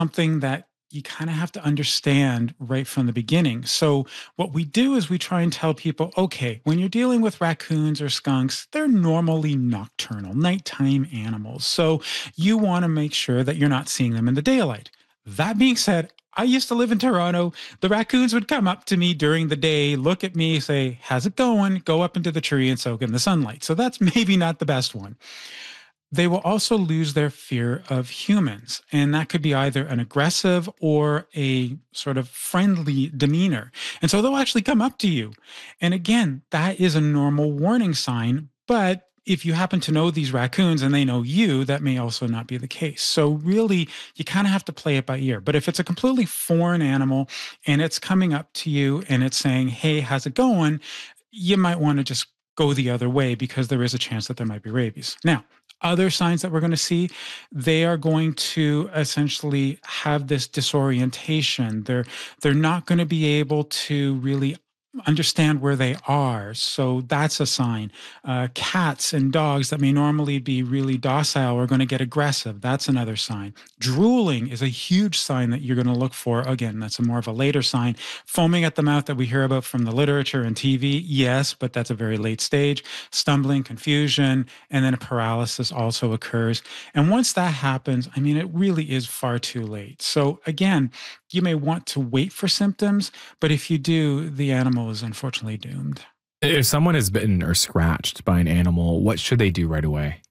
something that you kind of have to understand right from the beginning. So, what we do is we try and tell people, okay, when you're dealing with raccoons or skunks, they're normally nocturnal, nighttime animals. So, you want to make sure that you're not seeing them in the daylight. That being said, I used to live in Toronto. The raccoons would come up to me during the day, look at me, say, "How's it going?" Go up into the tree and soak in the sunlight. So, that's maybe not the best one. They will also lose their fear of humans. And that could be either an aggressive or a sort of friendly demeanor. And so they'll actually come up to you. And again, that is a normal warning sign. But if you happen to know these raccoons and they know you, that may also not be the case. So, really, you kind of have to play it by ear. But if it's a completely foreign animal and it's coming up to you and it's saying, "Hey, how's it going?" you might want to just go the other way because there is a chance that there might be rabies. Now, other signs that we're going to see, they are going to essentially have this disorientation. They're not going to be able to really understand where they are. So that's a sign. Cats and dogs that may normally be really docile are going to get aggressive. That's another sign. Drooling is a huge sign that you're going to look for. Again, that's a more of a later sign. Foaming at the mouth that we hear about from the literature and TV, yes, but that's a very late stage. Stumbling, confusion, and then a paralysis also occurs. And once that happens, I mean, it really is far too late. So again, you may want to wait for symptoms, but if you do, the animal is unfortunately doomed. If someone is bitten or scratched by an animal, what should they do right away?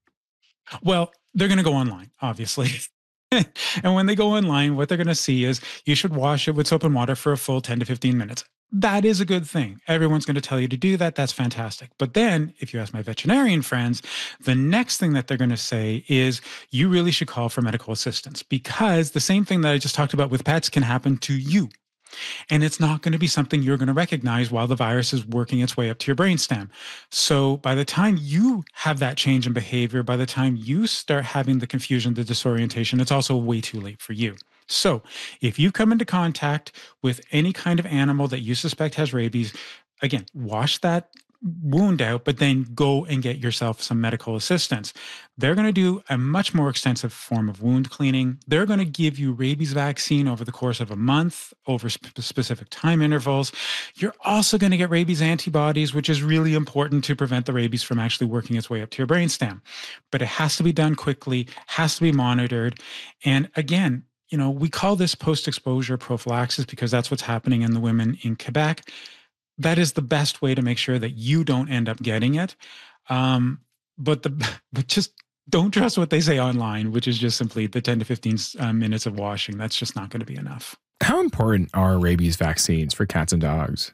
Well, they're going to go online, obviously. And when they go online, what they're going to see is you should wash it with soap and water for a full 10 to 15 minutes. That is a good thing. Everyone's going to tell you to do that. That's fantastic. But then, if you ask my veterinarian friends, the next thing that they're going to say is you really should call for medical assistance because the same thing that I just talked about with pets can happen to you. And it's not going to be something you're going to recognize while the virus is working its way up to your brainstem. So by the time you have that change in behavior, by the time you start having the confusion, the disorientation, it's also way too late for you. So if you come into contact with any kind of animal that you suspect has rabies, again, wash that wound out, but then go and get yourself some medical assistance. They're going to do a much more extensive form of wound cleaning. They're going to give you rabies vaccine over the course of a month, over specific time intervals. You're also going to get rabies antibodies, which is really important to prevent the rabies from actually working its way up to your brainstem. But it has to be done quickly, has to be monitored. And again, we call this post-exposure prophylaxis because that's what's happening in the women in Quebec. That is the best way to make sure that you don't end up getting it. But just don't trust what they say online, which is just simply the 10 to 15 minutes of washing. That's just not going to be enough. How important are rabies vaccines for cats and dogs?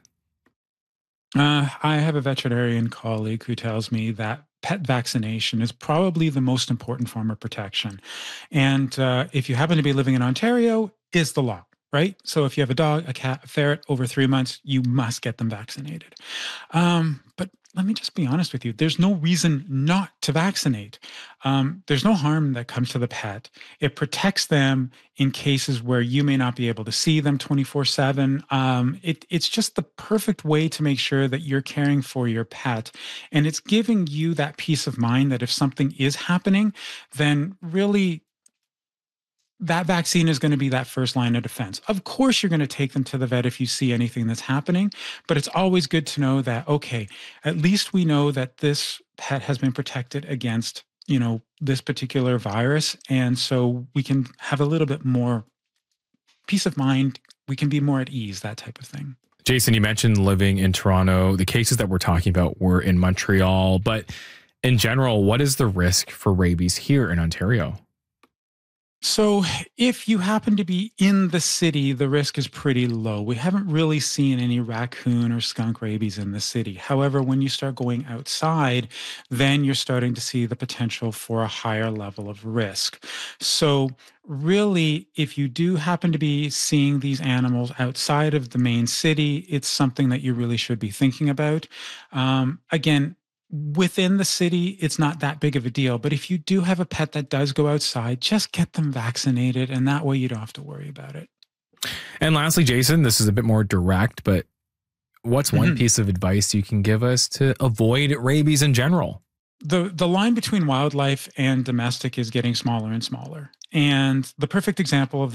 I have a veterinarian colleague who tells me that pet vaccination is probably the most important form of protection. And if you happen to be living in Ontario, is the law. Right? So if you have a dog, a cat, a ferret over 3 months, you must get them vaccinated. But let me just be honest with you. There's no reason not to vaccinate. There's no harm that comes to the pet. It protects them in cases where you may not be able to see them 24/7. It's just the perfect way to make sure that you're caring for your pet. And it's giving you that peace of mind that if something is happening, then really that vaccine is going to be that first line of defense. Of course, you're going to take them to the vet if you see anything that's happening, but it's always good to know that, okay, at least we know that this pet has been protected against, this particular virus. And so we can have a little bit more peace of mind. We can be more at ease, that type of thing. Jason, you mentioned living in Toronto. The cases that we're talking about were in Montreal, but in general, what is the risk for rabies here in Ontario? So, if you happen to be in the city, the risk is pretty low. We haven't really seen any raccoon or skunk rabies in the city. However, when you start going outside, then you're starting to see the potential for a higher level of risk. So, really, if you do happen to be seeing these animals outside of the main city, it's something that you really should be thinking about. Again, within the city, it's not that big of a deal. But if you do have a pet that does go outside, just get them vaccinated. And that way you don't have to worry about it. And lastly, Jason, this is a bit more direct, but what's one piece of advice you can give us to avoid rabies in general? The line between wildlife and domestic is getting smaller and smaller. And the perfect example of